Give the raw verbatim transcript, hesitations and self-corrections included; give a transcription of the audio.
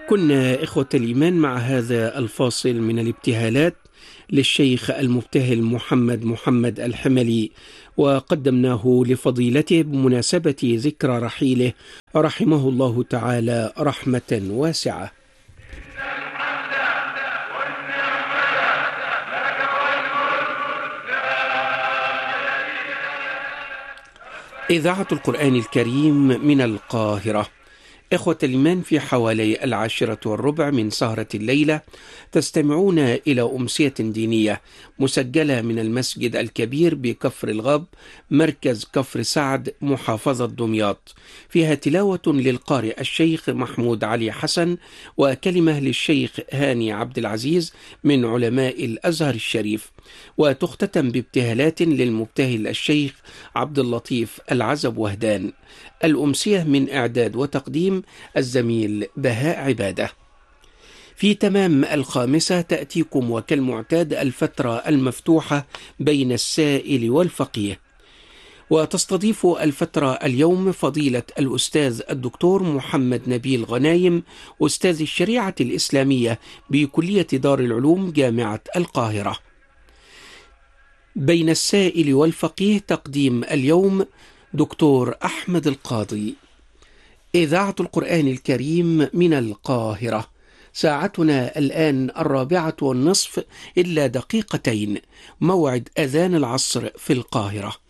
كنا إخوة الإيمان مع هذا الفاصل من الابتهالات للشيخ المبتهل محمد محمد الحملي، وقدمناه لفضيلته بمناسبة ذكرى رحيله رحمه الله تعالى رحمة واسعة. إذاعة القرآن الكريم من القاهرة. إخوة الإيمان، في حوالي العاشرة والربع من سهرة الليلة تستمعون إلى أمسية دينية مسجلة من المسجد الكبير بكفر الغاب، مركز كفر سعد، محافظة دمياط، فيها تلاوة للقارئ الشيخ محمود علي حسن، وكلمة للشيخ هاني عبد العزيز من علماء الأزهر الشريف، وتختتم بابتهالات للمبتهل الشيخ عبد اللطيف العزب وهدان. الأمسية من إعداد وتقديم الزميل بهاء عبادة. في تمام الخامسة تأتيكم وكالمعتاد الفترة المفتوحة بين السائل والفقيه، وتستضيف الفترة اليوم فضيلة الأستاذ الدكتور محمد نبيل غنايم، أستاذ الشريعة الإسلامية بكلية دار العلوم جامعة القاهرة. بين السائل والفقيه تقديم اليوم دكتور أحمد القاضي. إذاعة القرآن الكريم من القاهرة. ساعتنا الآن الرابعة والنصف إلا دقيقتين، موعد أذان العصر في القاهرة.